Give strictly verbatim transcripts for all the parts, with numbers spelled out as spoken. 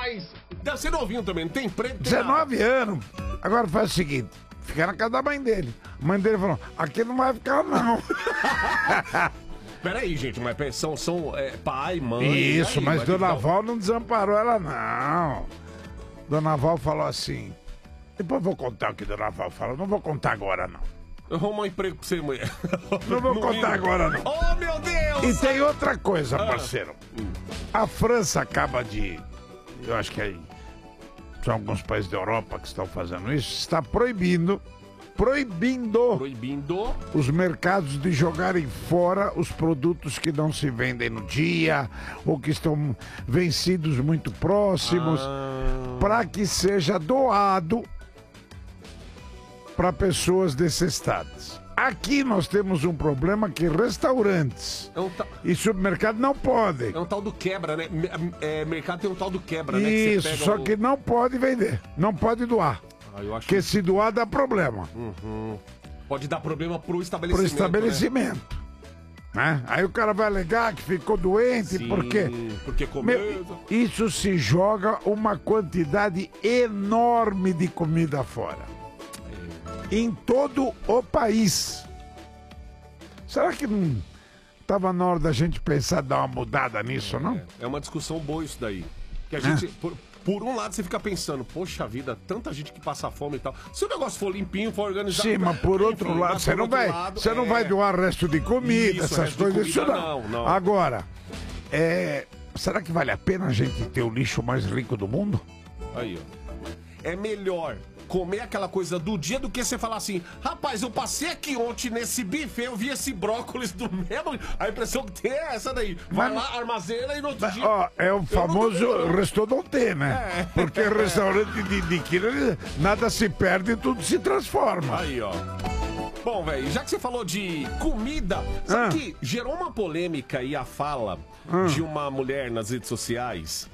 Rapaz, deve ser novinho também, não tem emprego. dezenove anos. Agora faz o seguinte, fica na casa da mãe dele. A mãe dele falou, aqui não vai ficar não. Peraí, gente, mas são, são é, pai, mãe... Isso, aí, mas vai Dona dar- Val não desamparou ela não. Dona Val falou assim, depois eu vou contar o que Dona Val falou, não vou contar agora não. Eu arrumo um emprego pra você, mulher. Não vou No contar mínimo. agora não. Oh, meu Deus! E tem outra coisa, Ah. parceiro. A França acaba de... Eu acho que aí são alguns países da Europa que estão fazendo isso. Está proibindo, proibindo Proibindo. os mercados de jogarem fora os produtos que não se vendem no dia ou que estão vencidos muito próximos, Ah. para que seja doado para pessoas necessitadas. Aqui nós temos um problema que restaurantes É um, ta... e supermercados não podem. é um tal do quebra, né? Me- É, mercado tem um tal do quebra, né? Que Isso, você pega só o- que não pode vender, não pode doar. Ah, eu acho Porque se doar dá problema Uhum. Pode dar problema pro pro estabelecimento. estabelecimento. Né? Aí o cara vai alegar que ficou doente, Sim, porque porque comeu. Meu, isso se joga uma quantidade enorme de comida fora. Em todo o país. Será que não estava na hora da gente pensar dar uma mudada nisso, não? É, é uma discussão boa isso daí. Que a gente, por, por um lado, você fica pensando, poxa vida, tanta gente que passa fome e tal. Se o negócio for limpinho, for organizado... Sim, mas por outro enfim, lado, mas você por não outro vai, lado, você não é- vai doar resto de comida, Isso, essas resto de coisas, isso comida, não. não, não. Agora, é, será que vale a pena a gente ter o lixo mais rico do mundo? Aí, ó. É melhor comer aquela coisa do dia do que você falar assim, rapaz, eu passei aqui ontem nesse buffet, eu vi esse brócolis do mesmo... A impressão que tem é essa daí. Vai Mas- lá, armazena e no outro dia... Ó, é o não famoso duvido, não. restou não ter, né? É. Porque restaurante de, de quilo, nada se perde, tudo se transforma. Aí, ó. Bom, velho, já que você falou de comida, sabe Ah. que gerou uma polêmica aí a fala Ah. de uma mulher nas redes sociais,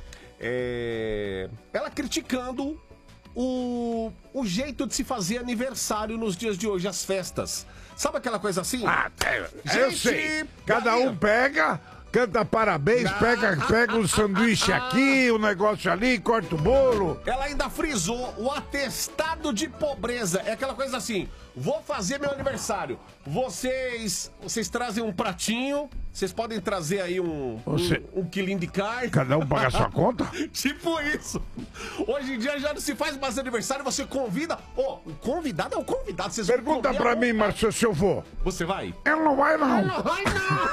é... ela criticando o... o jeito de se fazer aniversário nos dias de hoje, as festas. Sabe aquela coisa assim? Ah, é, eu Gente, sei. Cada daí- um pega, canta parabéns, Ah, pega, ah, pega um ah, sanduíche ah, ah. aqui, um negócio ali, corta o bolo. Ela ainda frisou o atestado de pobreza. É aquela coisa assim: vou fazer meu aniversário. Vocês, vocês trazem um pratinho. Vocês podem trazer aí um, Você- um, um quilinho de carne. Cada um paga a sua conta? Tipo isso. Hoje em dia já não se faz mais aniversário, você convida. Ô, o convidado é o convidado. Vocês vão Pergunta comer pra à mim, vontade. Márcio, se eu vou. Você vai? Ela não vai, não. Não vai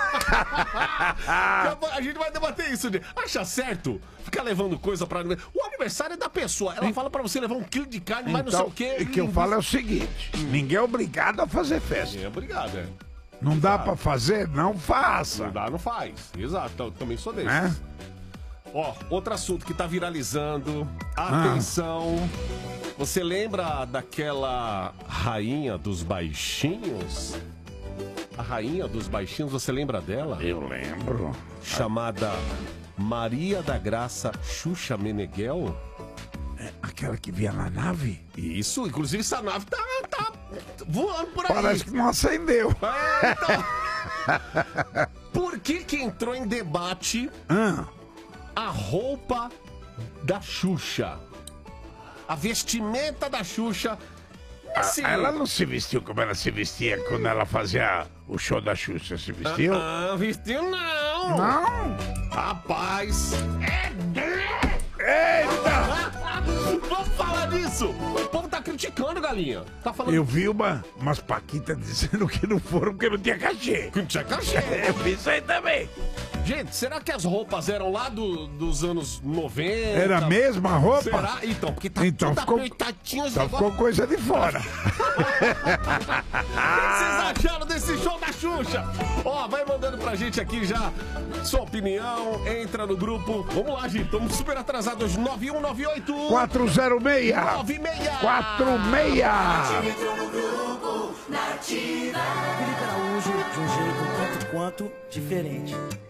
não! A gente vai debater isso. De... Acha certo ficar levando coisa pra aniversário? O aniversário é da pessoa. Ela fala pra você levar um quilo de carne, mas não sei o quê. o que eu falo é o seguinte: ninguém é obrigado a fazer festa. É, obrigado, é. Não dá pra fazer? Não faça. Não dá, não faz. Exato, eu também sou desses. Né? Ó, outro assunto que tá viralizando. Ah. Atenção. Você lembra daquela rainha dos baixinhos? A rainha dos baixinhos, você lembra dela? Eu lembro. Chamada Maria da Graça Xuxa Meneghel? Aquela que via na nave? Isso, inclusive essa nave tá, tá voando por aí. Parece que não acendeu. É, então. Por que que entrou em debate Ah, a roupa da Xuxa? A vestimenta da Xuxa. Esse... ela não se vestiu como ela se vestia quando ela fazia o show da Xuxa. Se vestiu? Ah, vestiu não. Não. Rapaz. Eita! Vamos falar disso. O povo tá criticando, galinha. Tá falando Eu vi uma, umas paquitas dizendo que não foram porque não tinha cachê. que não tinha cachê. Eu vi isso aí também. Gente, será que as roupas eram lá do- dos anos noventa? Era a mesma roupa? Será? Então, porque tá Então tudo ficou- apertadinho os Só negócios. ficou coisa de fora. O que vocês acharam desse show da Xuxa? Ó, vai mandando pra gente aqui já sua opinião, entra no grupo. Vamos lá, gente, estamos super atrasados. nove um nove oito quatro zero seis nove seis quatro seis. Felipe Araújo, de um jeito tanto quanto diferente.